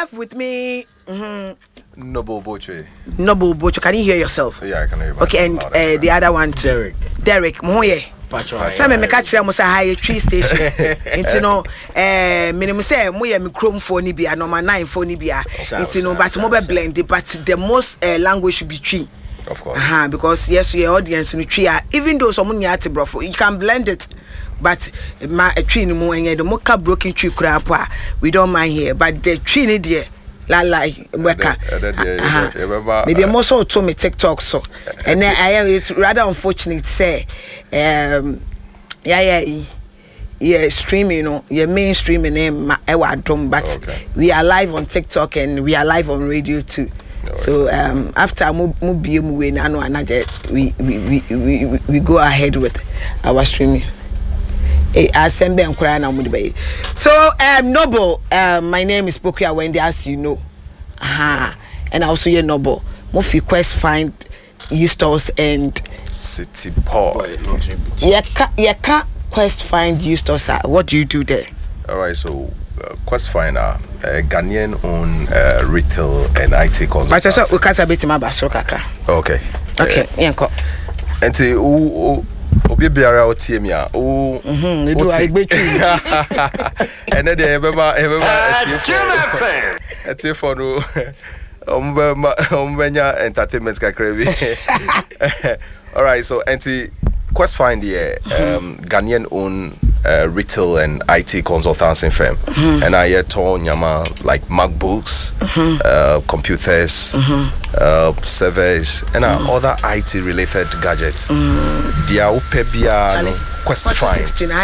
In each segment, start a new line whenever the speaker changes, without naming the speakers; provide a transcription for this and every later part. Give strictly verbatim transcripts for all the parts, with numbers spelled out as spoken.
have with me mm-hmm,
Noble Boche.
Noble Boche. Can you hear yourself?
Yeah, I can hear you.
Okay, and uh, the other one too.
Derek.
Derek, Moye. So me make catch them say high tree station. It's no eh minimum say moye me chrome phone ni bia number nine phone ni bia. It's no but mo be blend but the most uh, language should be tree.
Of course.
Uh-huh, because yes, your audience in tree even though some nyati brofo you can blend it. But my a tree no more and the mocha broken tree crapa we don't mind here but the tree ni there la la weka me dey most so to me TikTok so and then I am it's rather unfortunate say um yeah yeah yeah streaming you know yeah mainstreaming name e wa dom but okay. We are live on TikTok and we are live on radio too. No, so um after mo mo be mu we na no anaje we we we we we go ahead with our streaming. Hey, Asembe Nkura na Mudibe. So, um, Noble, um, my name is Pokia Wendy, as you know. Aha, and also your Noble. Mofi Quest find Eustace and
City Paul.
Yeka Yeka Quest find Eustace. What do you do there?
All right, so uh, Quest Finder, uh, Ghanaian own uh, retail and I T consultancy.
But also, we can't bit my basro kaka.
Okay.
Okay, yanko.
And say, oh. Obi biara o tie mi a o
mhm do I gbetu
ene de ebeba ebeba etie etie for no ombe ombenya entertainment kakra bi. All right, so anti Quest Find here um Ghanaian own uh, retail and I T consultancy firm mm-hmm. And I yet told nyama like MacBooks, mm-hmm. uh, computers, mm-hmm. uh, servers and mm-hmm. uh, other I T related gadgets. Dia upebia no Quest Find.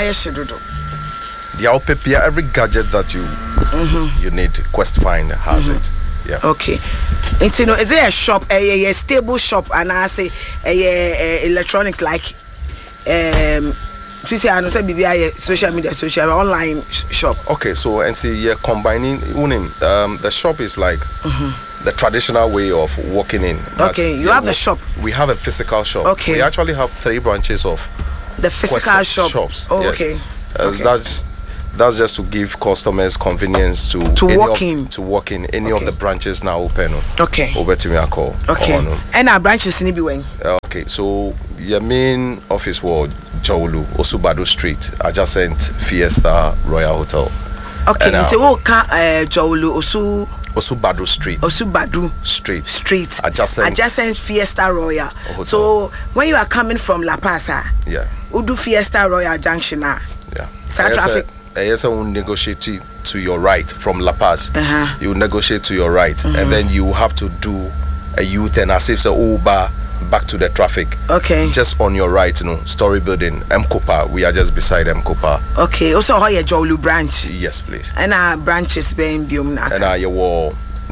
Dia upebia every gadget that you mm-hmm. you need Quest Find has mm-hmm. it. Yeah.
Okay. And you know, is there a shop, a, a, a stable shop, and I say a, a, a electronics like um. See, I know say B B I social media, social online shop.
Okay, so and see, yeah, combining. Um, the shop is like mm-hmm. the traditional way of walking in.
Okay, you
yeah,
have a shop.
We have a physical shop.
Okay,
we actually have three branches of
the physical shop.
Shops.
Oh,
yes.
okay.
Uh, okay. That's that's just to give customers convenience to
to
any
walk
of,
in.
To walk in. Any
okay.
of the branches now open.
Okay.
Over to me, I call.
Okay. And our branches in Ibiweng.
Okay, so your main office was Jawulu, Osubadu Street, adjacent Fiesta Royal Hotel.
Okay, so what can Jawulu Osu
Osubadu Street.
Osubadu
Street.
Street.
Adjacent.
Adjacent Fiesta Royal.
Hotel.
So when you are coming from La Paz,
yeah.
Udu Fiesta Royal Junction.
Yeah.
Is traffic?
Yes, I will negotiate to your right from La Paz.
Uh-huh.
You negotiate to your right, mm-hmm. and then you have to do a U-turn as if so Uber back to the traffic.
Okay.
Just on your right, you know, Story Building, M-Copa. We are just beside M-Copa.
Okay. Also, how your Jawulu branch?
Yes, please.
And our branches being Bium.
And our your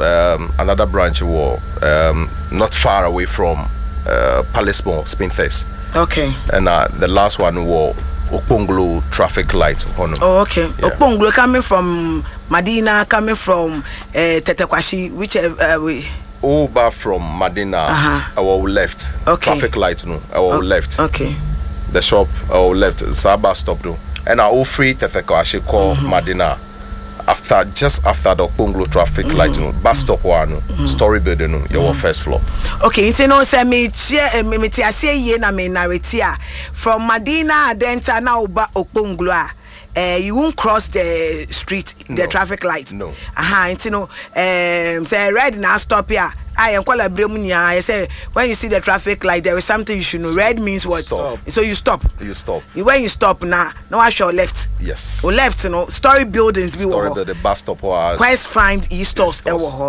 um another branch war um not far away from uh Palace Mall, Spinthers.
Okay.
And uh, the last one was Okponglo traffic light on.
Oh, okay. Yeah. Okponglo coming from Medina, coming from uh, Tetekwashi, which uh, way?
Over from Medina, uh-huh. Our left.
Okay.
Traffic light, no, our oh, left.
Okay.
The shop, our left. Saba stop, no. And our free Tetekwashi call mm-hmm. Medina. After just after the Okponglo traffic mm-hmm. light, no, bus stop one, no, mm-hmm. Story Building, no, your mm-hmm. first floor.
Okay, you know, say me, me, me, I say ye na me narratia from Medina, then now ba Okponglo. Uh, you won't cross the street, the
no.
traffic light.
No.
Uh-huh, you know, um, say red now stop here. I am called a Bremunia. I say when you see the traffic light, there is something you should know. Red means what?
Stop.
So you stop.
You stop.
When you stop now, now I show left.
Yes.
Or left, you know, Story Buildings.
Story the, the bus stop was.
Quest Find Eustace.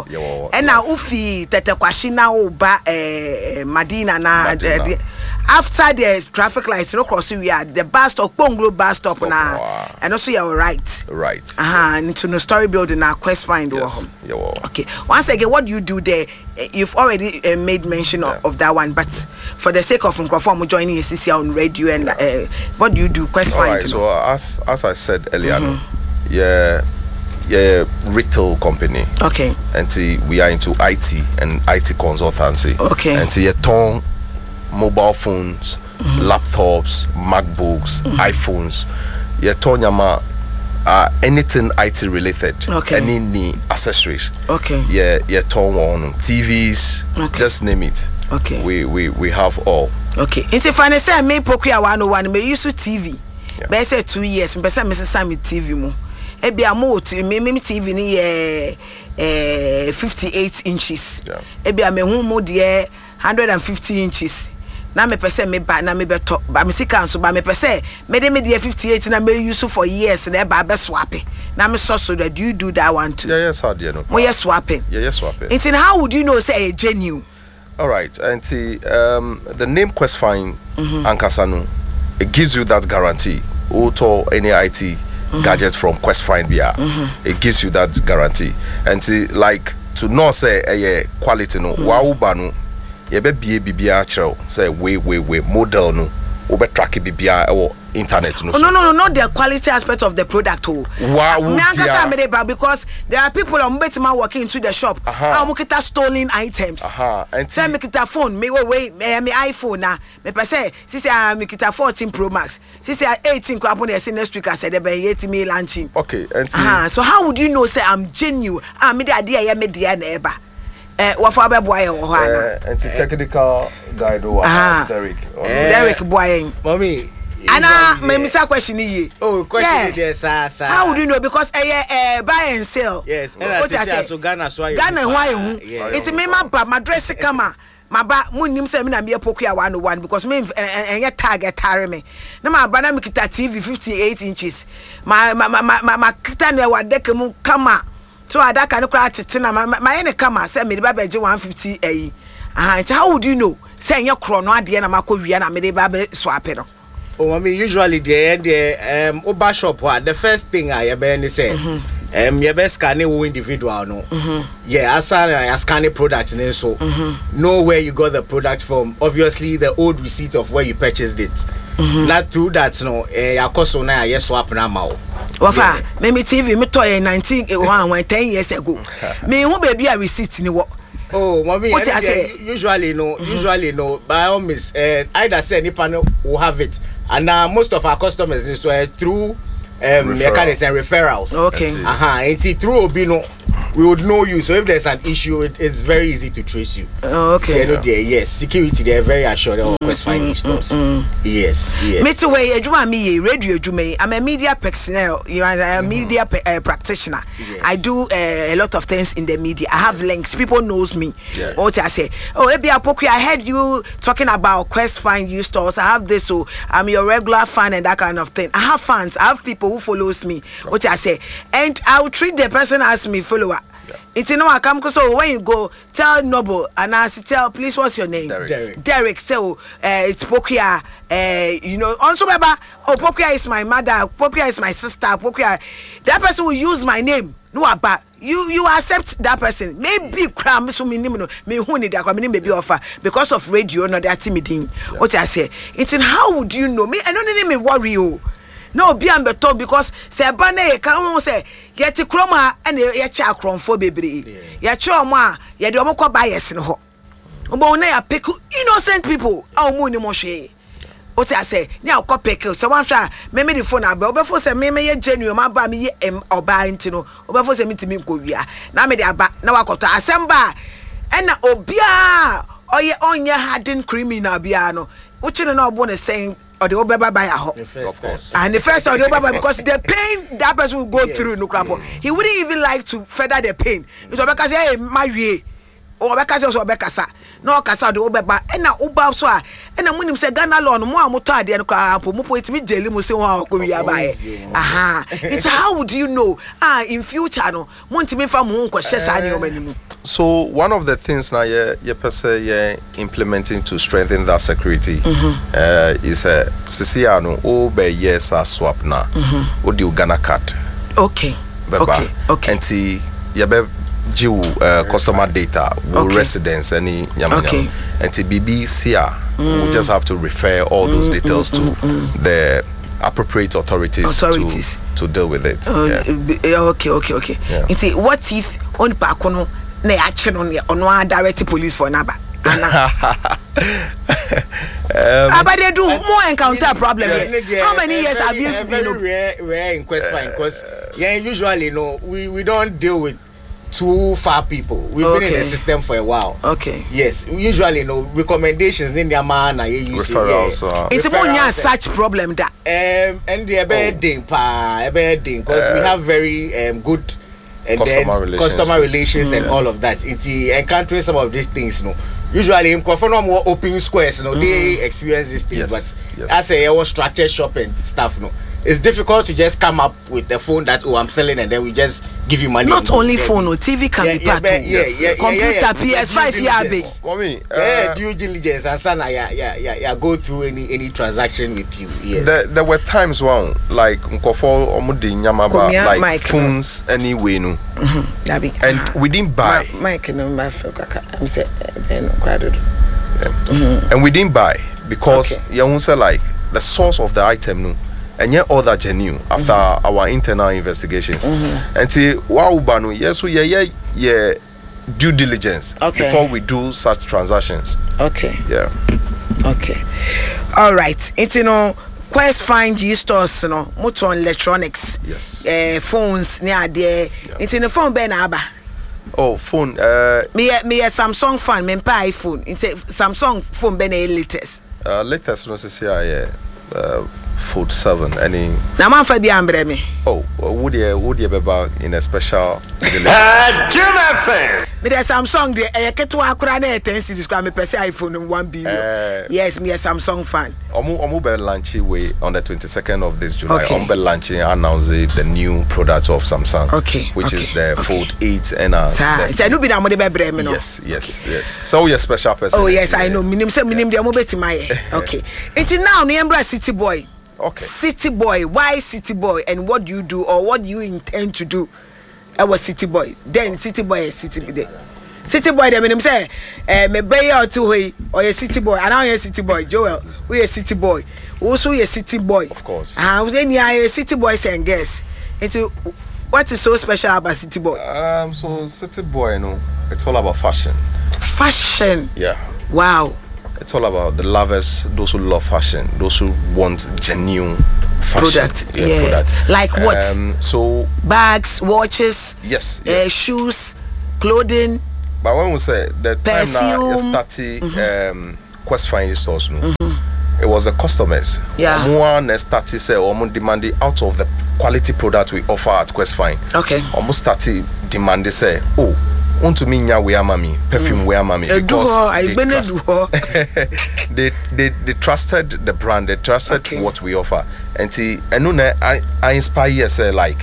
And now Ufi Tetekwashina Oba Medina na. After the traffic lights, no crossing, we are the bus stop, Okponglo bus stop, stop now, wow. And also you're right.
Right.
Uh huh. And to no Story Building now, Quest Find.
Yes.
Okay. Once again, what do you do there? You've already uh, made mention yeah. of, of that one, but for the sake of Nkrofo joining C C on radio, and uh, what do you do? Quest Find.
Right, so uh, as as I said earlier, mm-hmm. yeah, yeah, retail company.
Okay.
And see, we are into I T and I T consultancy.
Okay.
And see, a ton mobile phones, mm-hmm. laptops, MacBooks, mm-hmm. iPhones. Yeah, ton yama uh, anything I T related.
Okay.
Any any accessories.
Okay.
Yeah, yeah, torn one, T Vs. Okay. Just name it.
Okay.
We we we have all.
Okay. Into finally say me Pokuya one oh one me use T V.
Yeah.
Be say two years. Me say me say me T V mo. E be amo to me me T V ni eh eh fifty-eight inches.
Yeah.
E be am hu mo de one hundred fifty inches. Na me pese me ba na me beto ba me sika nso ba me pese me de me de fifty-eight na me use for years na e ba be swap. Na me so so that you do that one too.
Yeah, yes, how do you know?
Mo yes swapping.
Yeah, yes, swapping.
It's in how would you know say a genuine?
All right, and see, um, the name Questfine
mm-hmm.
Ankasanu, it gives you that guarantee. Auto any I T mm-hmm. gadget from Questfine B R, mm-hmm. it gives you that guarantee. And see, like to not say a uh, yeah, quality no, mm-hmm. wow banu, ye be be B B R channel say way way way model no, over track B B R or internet no.
Oh, no no no not the quality aspect of the product oh.
Wow.
Me ankasa me dey because there are people on betima walking into the shop. Ah mo kita stolen items.
Aha. And
say me kita phone me wait wait me, me iPhone na me per say sisi ah me kita fourteen Pro Max. Sisi ah eighteen ko happen say next week I said be eighty me launching.
Okay. And
ah so how would you know say I'm genuine? Ah me dey ade ya me dey na eba. Eh wo fa be boy ho ana.
And the technical guy do uh, Derek. Oh,
eh, Derek boy.
Mommy
Anna, me misa question ye.
Oh, question yes, sir, sir.
How would you know? Because eh uh, uh, buy and sell.
Yes. What I say? So Ghana, so I.
Ghana, why who? It's me my ba my dress kama. My ba mu nim say me na me Pokuya one oh one because me enye target tare me. Na my ba na me kita T V fifty-eight inches. My my my my my kita na wa deke mu kama. So adaka no kra tete na my my ene kama say me ba beje one fifty eh. Ah, how would you know? Say enye kro no ade na makowia na me de ba be swap no.
Oh, I mean, usually the the um Uber shop, the first thing I ever say, um, you best scan it individual, no. Yeah, as I scan the product, and so know where you got the product from. Obviously, the old receipt of where you purchased it. Not through that, no. Eh, your cost on I yes swap now, mau.
Wafa, me T V me toy nineteen one ten years ago. Me who baby a receipt ni what?
Oh, mommy, usually no, usually no. By all means, uh, either say any panel will have it. And uh, most of our customers is uh, through um, mechanics and referrals.
Okay.
Uh huh. And see through Obino, we would know you. So if there's an issue, it, it's very easy to trace you.
Oh, okay.
So, yeah. Yes, security they're very assured of Questfine stores. Yes, yes.
Me too. Way ejuma me radio ejuma. I'm a media personnel. You are a media uh, practitioner. Yes. I do uh, a lot of things in the media. I have links. People knows me.
Yeah.
What I say? Oh, Ebi Apokuya, I heard you talking about Questfine U stores. I have this. So I'm your regular fan and that kind of thing. I have fans. I have people who follows me. What I say? And I will treat the person as me follower. Yeah. It's you know I come so when you go tell Noble and I say tell please what's your name
Derek
Derek,
Derek so uh, it's Pokuya uh, you know also baba oh Pokuya is my mother Pokuya is my sister Pokuya that person will use my name no about you you accept that person maybe cram so me name no me who need that me name maybe offer because of radio no that timidin what I say it's in how would you know me I don't need me worry you. No be am beto because say ba na ye kan ho say ye ti kroma and ye cha kromfo bebre ye cha omo a ye de omo kwa bias ne ho obo na ya pick innocent people a omo ni mo hwe o ti say ni akọ pick so wan hwa me me the phone abẹ obefo say me me ye genuine ma ba me ye em oba nti no obefo say me ti me nkowia na me de aba na wakoto asemba and na obia oye onye hardened criminal bia no uchi no obo ne saying or the Obaba by a home.
Of course.
And the first or the Obaba because the pain that person will go yes. through no crap. He wouldn't even like to feather the pain. It's Obeka say, hey, my way. Or Obeka says Obeka sa. No Casa the Obaba. And now Uba so. And I'm winning say Ghana law no more mutadi and crap. Mupo it me jelly musi wa kuya by. Aha. It's how would you know? Ah, in future no. Monti me fa mu kwhye sa ne o manimu.
So one of the things now you you per se you implementing to strengthen that security mm-hmm. uh, is a uh, Sisiano o be yes a swap na o di Ghana card.
Okay. Beba. Okay. Okay.
And see you be Jiu uh, customer data, okay. residence, any yama okay. and to B B C R, mm. we just have to refer all those mm, details mm, to mm, mm. the appropriate authorities, authorities. To, to deal with it. Uh,
yeah. Okay, okay, okay. Yeah. And see, what if on Pakono na action on on one direct police for naba? ah, but they do more encounter problem.
Yes.
Yes. How many years have you
been?
Very
Very rare, rare in Quest Fine because yeah, usually no, we we don't deal with too far people. We've okay. been in the system for a while.
Okay.
Yes, usually no recommendations in the man I use
referrals. Yeah.
It's more than such problem that
um and the bad thing pa bad thing because we have very um good and
customer
then
relations,
customer relations
mm.
and all of that. It's encountering some of these things, you know. Usually in confirm more open squares, you know, mm. they experience these things,
yes.
but
yes.
as a yes. structured shop and stuff, you know. It's difficult to just come up with a phone that oh I'm selling and then we just give you money.
Not only phone, no T V can
yeah,
be
yeah,
part.
Yeah,
yes.
yeah, yeah,
computer,
yeah, yeah,
P S five, yeah, be.
Mommy, uh,
yeah, due diligence and sana, yeah, yeah, yeah, yeah. Go through any any transaction with you. Yes.
There, there were times when like nkofo omudi nyamaba like Mike, phones no. anyway no.
Mm-hmm.
And uh-huh. we didn't buy.
Mike no my I'm say ben crowded.
And we didn't buy because okay. you say like the source of the item no. And yet all that genuine after mm-hmm. our internal investigations. Mm-hmm. And see wow banu yes we yeah yeah yeah due diligence okay. before we do such transactions.
Okay.
Yeah.
Okay. All right. It's you know Quest Fine G stores you know motor electronics.
Yes.
Uh, phones near there. Yeah. It's in the phone ben aba.
Oh phone uh
me me a Samsung fan me pa iPhone. It's a Samsung phone ben a latest.
Uh latest no say yeah. Uh, Fold seven any
na man fa bi ambre me
oh would you would you be back in a special
Jim F M
me the Samsung de e keto akura na ten series kwa me pese iPhone one billion uh, yes me a Samsung fan
omu omu be launch way on the twenty-second of this July
okay.
omu be launching announce the new product of Samsung
okay
which
okay.
is the
okay.
Fold eight and uh
it's a no be na mo de be bre me no
yes yes yes so you're a special person
oh yes I know minim say minim de mo beti my okay it's now no embra City Boy.
Okay.
City Boy, why City Boy and what do you do or what do you intend to do? I was City Boy. Then City Boy is City Boy. City Boy, they mean say, eh, me bay out to way or a City Boy. And now you're City Boy. Joel, we a City Boy. Also, a City Boy.
Of course.
Ah, then you are a City Boy and guess. Into what is so special about City Boy?
Um, so City Boy, you know, it's all about fashion.
Fashion.
Yeah.
Wow.
It's all about the lovers, those who love fashion, those who want genuine fashion.
Product,
yeah.
yeah.
Product.
Like what?
Um, so
bags, watches,
yes, yes.
Uh, shoes, clothing.
But when we say the time
perfume.
now you started mm-hmm. um, Quest Fine stores, no,
mm-hmm.
it was the customers.
Yeah.
More started say almost demanding out of the quality product we offer at Quest Fine.
Okay.
Almost started demanding say, oh. Want to mean ya we are mommy perfume mm. we are mommy
because
they, trust, they they they trusted the brand, they trusted okay. what we offer, and see and no I I inspire say like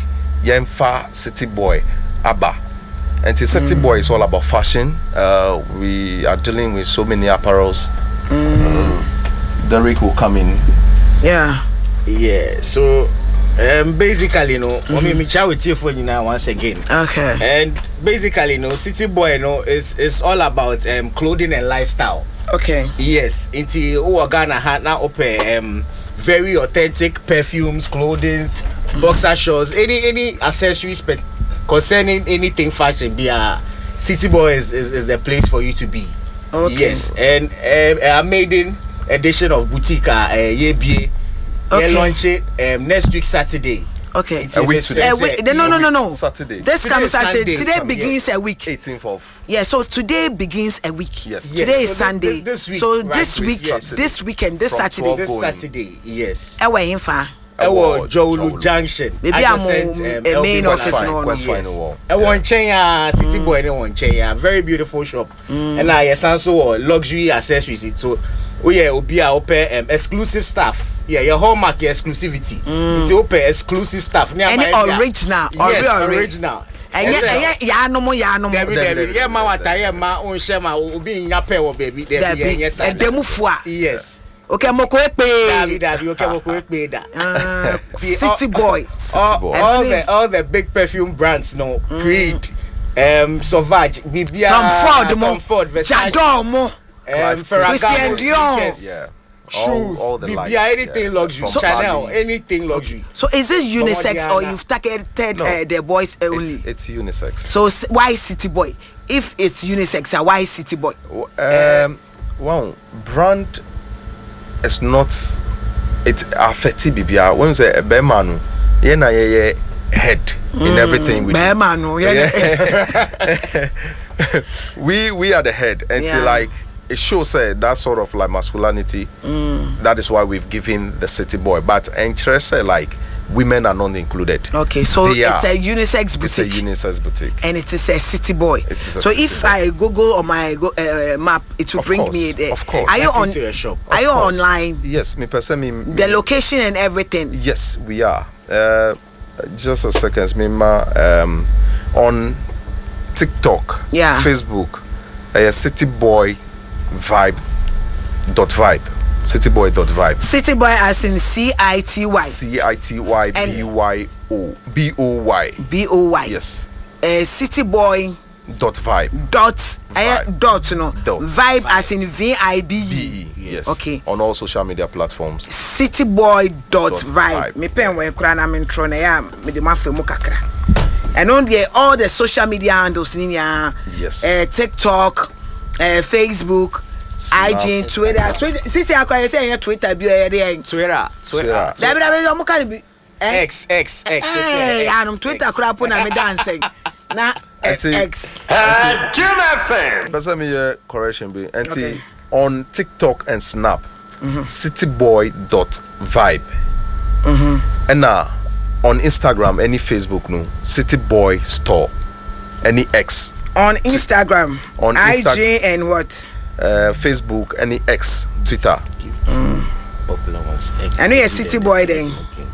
Yemfa City Boy Abba, and see City mm. Boy is all about fashion. Uh, we are dealing with so many apparels. Mm. Uh, Derek will come in.
Yeah,
yeah. So. Um, basically, you know, mm-hmm. I mean, chat with you for you now once again.
Okay.
And basically, you know, City Boy, you know, is is all about um clothing and lifestyle.
Okay.
Yes. Into who are gonna have now open um very authentic perfumes, clothings, mm-hmm. boxer shorts, any any accessories pe- concerning anything fashion. Be a City Boy is, is is the place for you to be.
Okay.
Yes. And um, a maiden edition of boutique uh yeah be. Okay. Launch it um, next week Saturday.
Okay.
A week today.
Uh, wait, no, no, no, no.
Saturday.
This comes Saturday. Today
Sunday.
begins
yeah.
a week.
eighteenth of.
Yeah. So today begins a week.
Yes.
Today
yes.
is
so
Sunday.
This, this week,
so
right,
this week,
yes.
this weekend, this
From
Saturday.
This Saturday. Yes.
Ewa infa.
Ewa Jowlu Junction.
Maybe I'm a main office no.
Quest Fine wall.
Ewa Nchenya City Boy ne Nchenya. Very beautiful shop. And I yes also luxury accessories. So oh yeah, obi a open um, exclusive stuff. Yeah, your hallmark, your exclusivity. Mm. It's open exclusive stuff.
Any original,
yes,
or
original.
And yeah, yeah, no more, yeah, no more.
Debbie, Debbie, yeah, ma wata, yeah, ma on shema, ubi in your pair, baby. Debbie, yes,
a demufwa.
Yes.
Okay, moko ekpe.
Debbie, Debbie, okay, moko ekpe da.
City Boy.
City Boy.
All the all the big perfume brands, no, Creed, um, Sauvage, Bibia,
Tom Ford,
Tom Ford, Versace,
Jadot, mo,
um, Ferragamo,
Dior.
Yeah.
Shoes,
all, all the
Bibia,
lights,
anything
yeah.
luxury,
From
Chanel,
Barbie.
anything luxury.
So is this unisex or you've targeted
No.
uh, the boys only?
It's, it's unisex.
So s- why City Boy? If it's unisex, uh, why City Boy?
Um, well, brand it's not it affects bibia when say a be man no ye na ye head in everything we
be man no yeah.
we we are the head and
Yeah.
like it shows uh, that sort of like masculinity. That is why we've given the city boy, but interest uh, like women are not included.
Okay, so
They
it's
are.
a unisex
It's a
boutique.
unisex boutique.
And it is a city boy.
It is a
So
city
if
boy.
I Google on my go, uh, map, it will
Of
bring
course,
me there.
of course.
Are you on?
Into the shop.
Are you
Of course.
online?
Yes, me person me.
The
me-
location and everything.
Yes, we are. Uh, just a second, me ma, um, on TikTok,
Yeah.
Facebook, uh, City Boy Vibe dot vibe, City Boy dot vibe,
City boy as in C I T Y
C I T Y B Y O B O Y.
B O Y.
Yes,
Uh, city boy
dot vibe.
dot uh,
Vibe.
dot no
Dot.
vibe as in V I B
B
E.
E. Yes.
Okay.
On all social media platforms.
City boy dot
Dot
vibe.
vibe.
Me pen we kura na me ntro na ya me de ma fe mu kakra. And on the all the social media handles ni nya.
Yes.
Uh, TikTok, uh, Facebook, I G, Twitter. Twitter. City akwa say nya Twitter bi o ye de.
Twitter, Twitter,
Twitter.
Dabi dabi omo kan bi. Eh?
X, X, X.
Hey,
X,
anum Twitter kura po na me dancing. Na
I think-
X.
Uh, Jim F M.
Person me uh, correction be. And
Okay.
see, on TikTok and Snap, cityboy dot vibe. And now on Instagram, any Facebook no, City Boy Store, any X,
On Instagram,
On
I
Insta-
G and what?
uh, Facebook, any X, Twitter,
Popular ones. X.
I know you're City Boy then.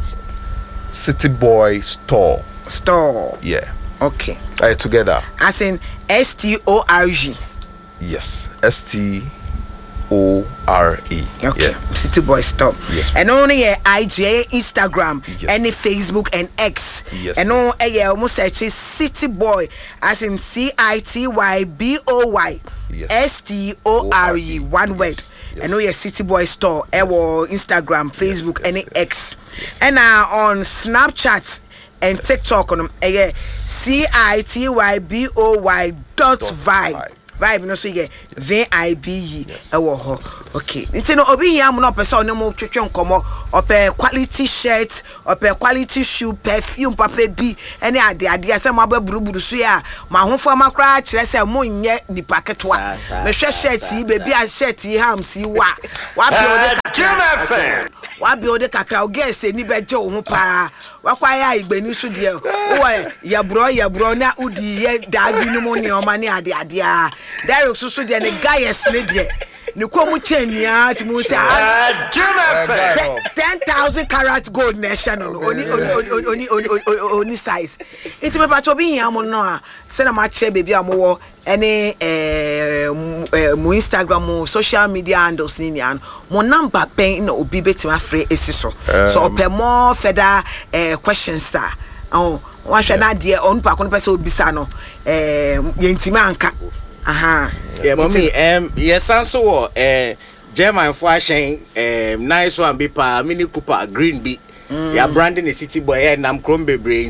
City Boy Store.
Store.
Yeah,
Okay.
uh, together.
As in S T O R G.
Yes, S T O R E.
Okay.
Yeah.
City Boy Store.
Yes.
And only your I G, Instagram,
Yes.
any Facebook and X.
Yes,
And no, eh, yeah, almost search City Boy as in C I T Y B O Y.
Yes.
S T O R E, one word.
Yes, yes.
I know your City Boy Store, yes. Instagram, Facebook,
yes,
any
yes.
X. And uh, on Snapchat and TikTok on uh, C I T Y B O Y dot
Dot
vibe.
vibe.
Vibe no so yeah V I B E
Yes.
ewo ho. Okay. Nti no obi hia mo no person no mo twetwe nkomo ope quality shirt, ope quality shoe, perfume papa bi ene ade ade ase mo ababuruburu so ya ma hofo amakra kire se mo nye nipa ketwa.
Sa, sa,
Me hwe
sa,
shirt
sa,
yi baby a shirt yi ham si wa. Wa bi o de
Uh, Jim F M.
wa bi o de kakra o get se ni beje o ho pa wakwa ya igbeni so de o ya bro ya bro na udi ye davi no mo ne o ma ne ade ade a Derek so so de ne guy yes ne de ne ko mu chenia ti mu say
Uh, Jim F M.
ten thousand carat gold national oni oni oni oni oni size iti me pacho bi yan mo no a se na ma che baby amowo any eh mu Instagram mu social media handles ni an mo number pen na obi betima free esiso so ope more further eh questions sir oh wa hwe na de on pa kono pese obisa no eh yentima anka aha
Yeah, mommy, um, yes, also, uh, German fashion, um, nice one, be pa, Mini Cooper, Green Bee. Yeah, branding the city boy, and I'm Crombe brain,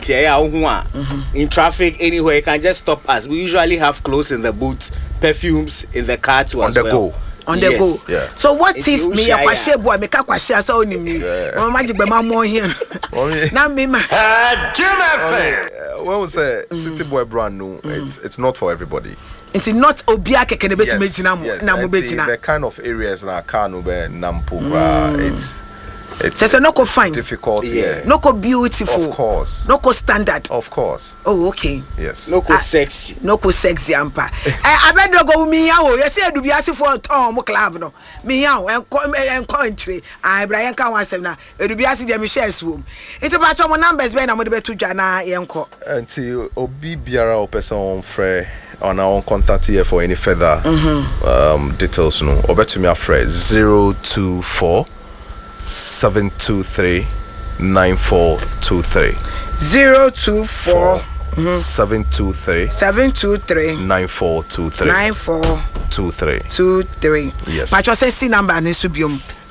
in traffic, anywhere, you can just stop us. We usually have clothes in the boots, perfumes in the car too,
On
as
the
well.
go.
on the
Yes.
go.
Yeah.
So what
It's
if
you,
me ya
Shaya.
kwashe boy me ka kwashe asa oni mi. Mo ma jigbe ma mo here.
Mommy.
Na me ma.
Uh, Jim F M.
Uh, when we say City Boy brand new, it's it's not for everybody.
Nti not obi akeke ne betime gina mo
yes.
na mo
And
be
the-
gina.
The kind of areas na car no be nampo, uh, it's it's
Say say no ko fine.
difficult.
Yeah.
Yeah.
No ko beautiful.
Of course.
No ko standard.
Of course.
Oh okay.
Yes.
No,
Ah,
sexy.
No ko sexy ampa. Eh abedro go mi ya o. You say do biase for ton mo club no. Mi ya o enko enko nchire. Ah Ibrahim kan wasem na. Edu biase de mi shares wo. Nti ba cho mo numbers be na mo de betu dwa na yenko.
Until obi biara o person on frɛ on our contact here for any further um, details no obetumi afrɛ zero two four seven two three nine four two three
zero two four
seven two three
seven two three
nine four two three
nine four
two three.
two three.
Yes.
But your say number ne so biom.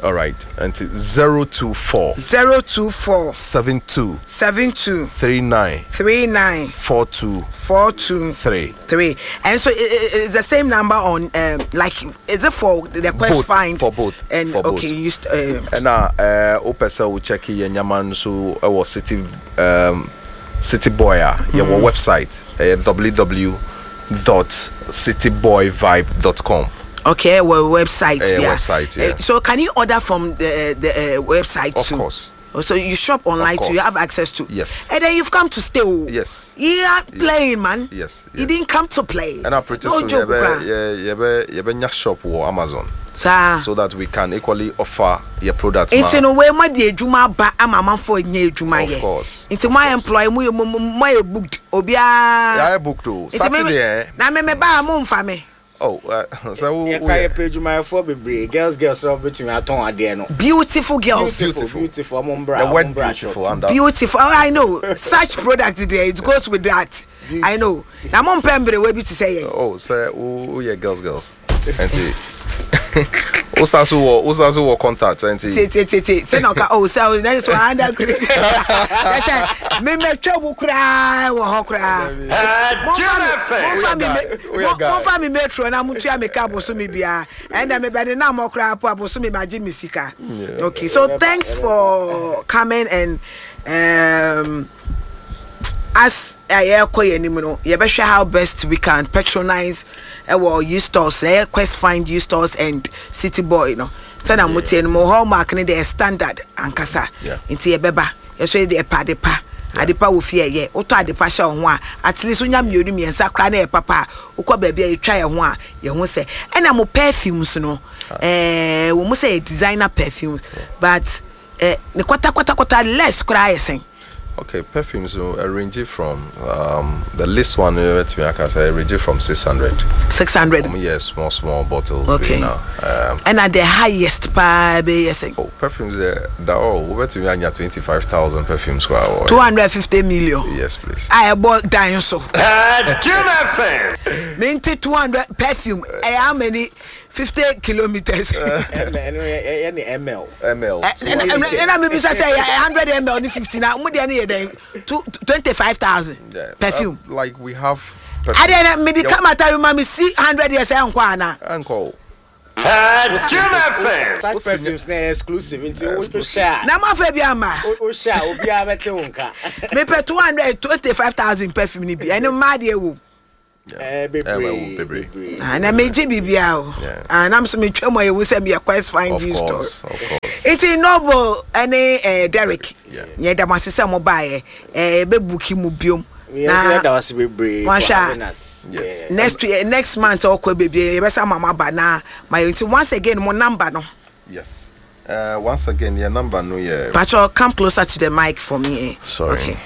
All right. And zero two four
zero two four
seven two
seven two
three nine
three nine
four two
four two
three.
three. And so it, it, it's the same number on um like is it for the quest
Both,
find
for both,
and
for both.
okay you used um,
And now uh opesa we check your nyaman so our city um city boy uh, your website uh, w w w dot city boy vibe dot com.
okay well website
Uh,
yeah.
website, yeah.
Uh, so can you order from the the uh, website
Of
too?
course.
Oh, so you shop online
Of
too, you
course.
have access to.
Yes.
And then you've come to stay. Oh.
Yes.
You aren't playing, man.
Yes,
You
yes.
didn't come to play.
And I pretty
no
soon
joke,
you
bruh.
be you be you be shop or Amazon
Sir.
so that we can equally offer your products.
It's in
now.
a way my dear Juma ba ama man for nye Juma
Of
ye.
course.
Into my employee mu mu mu my booked obia.
Yeah, I booked too.
Nti me-
Saturday. eh?
Na me me ba mo mfa me.
Oh, uh, so
Yeah,
we,
kaya page my for be girls girls so between aton ade no.
Beautiful girls.
Beautiful,
Beautiful.
beautiful. I'm on bra.
the
I'm
word
on bra
beautiful
shop.
and that.
Beautiful. Oh, I know. Such product there it goes with that. I know. Na mo mpembre we bi to say ye.
Oh, say oh yeah, girls, girls. And see. Usasu wo usasu wo contact and see.
T T T T. Say no ka oh say that's one under. That's say me me twa kura wo ho kura. Mo fa mi mo fa mi metro na mutu ya me ka boso mi bia. And me be na mo kura po aboso mi maji mi sika. Okay. So thanks for coming and um as I acquire any no, you better how best we can patronize our U stores, eh, quest find U stores and City Boy, you know. So na muti no mo hallmark ni the standard ankasa.
Yeah.
Inti ye beba, ye so de pa de pa. Adepa wo fie ye, oto adepa sha ho a, at least onya mienu miensa kra na e papa, ukwa baabi e twa ye ho a, ye ho se. E na mo perfumes no. Eh, wo mo say designer perfumes, but eh ne kwata kwata kwata less kra ye sen.
Okay, perfumes uh, range from um the list one uh, to me I can say range from six hundred.
six hundred.
Um, yes, small small bottles.
Okay.
Now. Um,
And at the highest pa be yes.
oh, perfumes there. Uh, oh, over to me I twenty five thousand perfumes. Wow.
two hundred fifty million.
Yes, please.
I bought dinosaur.
Jim F M.
Minty two hundred perfume. I how many fifty kilometers.
M L any M L.
M L.
And and I maybe say one hundred milliliters ni fifty na mo dey na twenty-five thousand
Yeah,
perfume.
uh, like we have.
I dey me dey come at you me see one hundred years e nkwa ana.
Uncle.
Jim F M.
Such perfumes na exclusive until we share.
Na ma fa bi ama.
O share obi abete wonka.
Me pe two hundred twenty-five thousand perfume ni bi. Ene ma dey wo.
Eh
Bebre.
bebre.
Ah na me ji bibia o.
Yeah.
Ah na so me twa mo ye wo say me quest find
Of
you
course,
store.
of course.
It's in Noble any uh, Derek.
Yeah.
Yeah, that was some mobile. Eh, be booki mu biom.
We are that was bebre.
One shot.
Yes.
Next week, next month or ko baby. You better mama bana. My once again mo number no.
Yes. Uh, once again, your number no yeah.
Pacho, come closer to the mic for me. Eh?
Sorry.
Okay.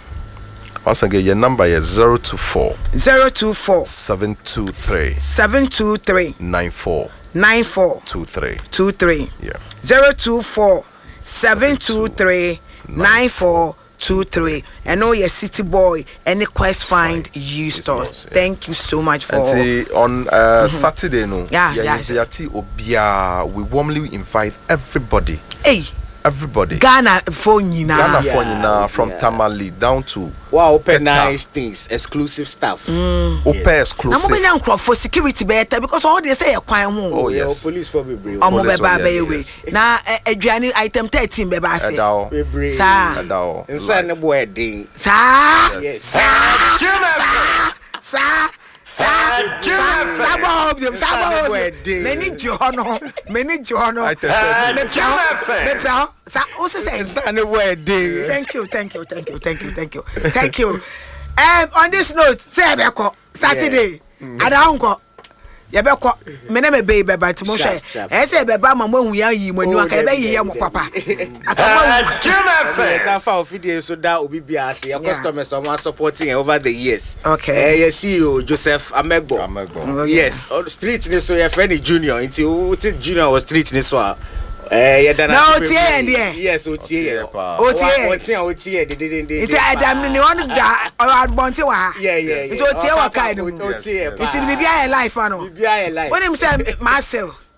Once again, your number is zero two four
Zero two four
seven two three
seven two three
nine four
nine four
two three.
two three.
Yeah.
Zero two four seven two three nine four two three. And know your City Boy any quest find you stores.
stores, yeah.
Thank you so much for
And see, on uh, Saturday, no,
Yeah, yeah.
yeah, yeah. We warmly invite everybody,
hey
everybody.
Ghana phone you now.
Ghana
Yeah,
phone you now, from
yeah.
Tamale down to
Wow, open
Keta.
nice things, exclusive stuff.
Ope
Na mo
exclusive.
benya nkro for security better because all they say e kwan ho.
Oh,
Yeah,
yes.
police for bebre.
Omo
Police,
be ba
oh,
be
yes,
we.
yes.
Na aduane item thirteen be ba say.
Edao.
Bebre.
Sa
Edao.
Inside the boy ding.
sa
Yes.
sa
Jim F M.
sa sa
Jim F M.
Sabo them sabo
wedding.
many jono many jono
Item thirteen.
me
Jim F M.
me pao sa o se say
Inside the boy ding.
thank you thank you thank you thank you thank you thank you um on this note say be ko Saturday adahunko ye be ko me na me be be but mo hwe
Sharp, sharp.
e say be ba ma mo hu ya yi mo ni
Oh,
aka be
David,
yi ye mo
David,
papa
David.
akama
Jim F
Yes,
M.
I found video so that will be as your
Yeah.
customers are supporting over the years.
Okay.
Eh, yes, C E O Joseph Amegbo.
Amegbo.
Oh, yeah.
Yes, on the street this so your friend Junior until Junior was street this one. Eh, yeah, then
Na otie and there.
Yes, otie.
Otie pa.
Otie.
Otie, otie, they didn't.
it's adam ni one da or bonti wa ha
Yeah, yeah, yeah.
It's otie wa kai no mu.
Yes,
Otie.
yes.
It's in bibia life ano
Bibia life.
when him say myself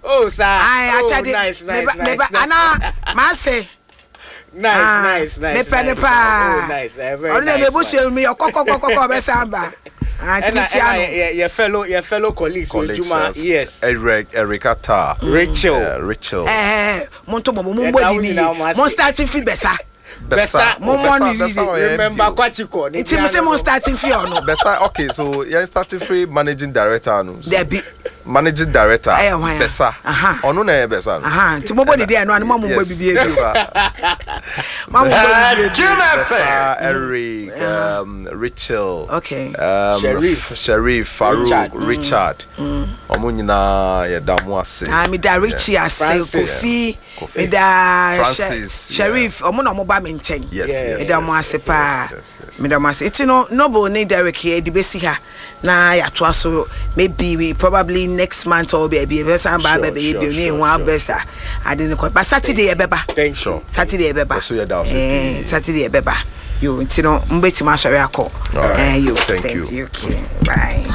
Oh, sir.
I
oh,
actually
nice, nice,
neba
nice,
neba
nice.
ana mase
Nice, nice, nice.
me
nice,
pene
nice.
pa
Oh, nice. Uh, very
onu
nice.
me busu mi okokokokoko be samba ah
And
timi tia no
your fellow, your fellow colleagues,
Colleagues,
Juma,
uh,
yes.
Eric, Erica Tar,
Rachel.
uh, Rachel,
eh mo to mo mo
Yeah,
body
that
ni
we now must
mo
say.
starting fee besa
Besa,
mo mo ni
Remember Kwachiko.
Iti mo say mo starting fee or no
Besa, okay, so you're starting free managing director. No? So
there be
managing director.
Eh, why?
Besa.
Aha.
Ono na Besa. no?
aha ti mo body there no an mo mo
Yes,
bibi ebi
Besa.
mo mo
Uh,
bibi
Jim F M.
Besa, Eric, um, Rachel.
okay
Um,
Sharif.
Sharif, Farouk,
Richard.
Richard. Omo nyina ya damu ase.
ah mi da Richie ase
Francis.
Kofi
Kofi.
mi da
Francis,
Sha- Sharif omo na omo ba me nchen
Yes,
Yes.
yes.
mi da mo
yes,
ase pa
yes, yes, yes.
mi da mo ase iti no noble ni Derek here di besi ha na ya to aso maybe we probably next month or be be besa ba
Sure,
be be
sure,
be ni
sure,
one
sure.
best I didn't quite but Saturday e beba
Thank
Sure.
you.
Saturday e beba
So you're down.
eh Saturday e beba yo iti no mbeti ma sori akọ
All right.
eh yo
Thank you.
you okay bye